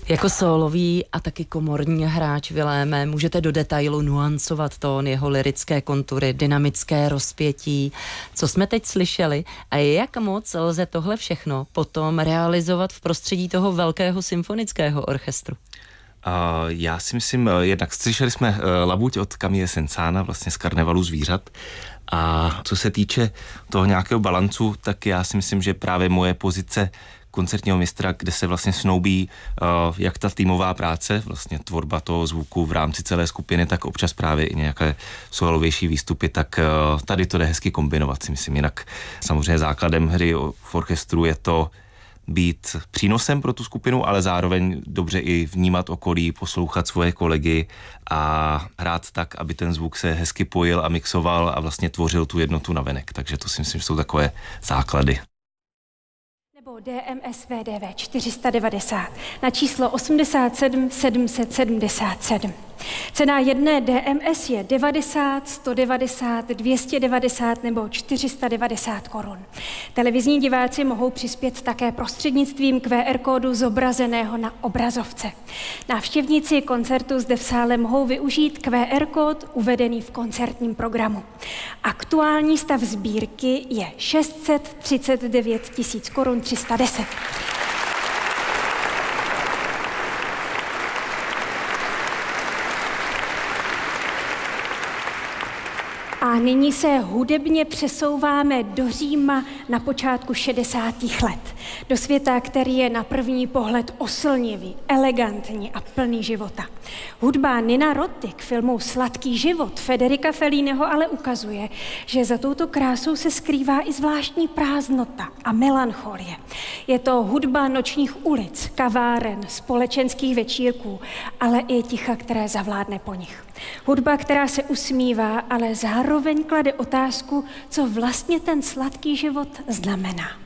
Jako sólový a taky komorní hráč Viléme můžete do detailu nuancovat tón, jeho lyrické kontury, dynamické rozpětí. Co jsme teď slyšeli a jak moc lze tohle všechno potom realizovat v prostředí toho velkého symfonického orchestru? Já si myslím, jednak slyšeli jsme Labuť od Camille Saint-Saënsa, vlastně z Karnevalu zvířat. A co se týče toho nějakého balancu, tak já si myslím, že právě moje pozice koncertního mistra, kde se vlastně snoubí jak ta týmová práce, vlastně tvorba toho zvuku v rámci celé skupiny, tak občas právě i nějaké solovější výstupy, tak tady to jde hezky kombinovat, si myslím. Jinak samozřejmě základem hry v orchestru je to být přínosem pro tu skupinu, ale zároveň dobře i vnímat okolí, poslouchat svoje kolegy a hrát tak, aby ten zvuk se hezky pojil a mixoval a vlastně tvořil tu jednotu navenek. Takže to si myslím, že jsou takové základy. Nebo DMS VDV 490 na číslo 87 777. Cena jedné DMS je 90, 190, 290 nebo 490 korun. Televizní diváci mohou přispět také prostřednictvím QR kódu zobrazeného na obrazovce. Návštěvníci koncertu zde v sále mohou využít QR kód uvedený v koncertním programu. Aktuální stav sbírky je 639 000 korun 310. A nyní se hudebně přesouváme do Říma na počátku 60. let. Do světa, který je na první pohled oslnivý, elegantní a plný života. Hudba Nina Roty k filmu Sladký život Federica Felliniho ale ukazuje, že za touto krásou se skrývá i zvláštní prázdnota a melancholie. Je to hudba nočních ulic, kaváren, společenských večírků, ale i ticha, které zavládne po nich. Hudba, která se usmívá, ale zároveň klade otázku, co vlastně ten sladký život znamená.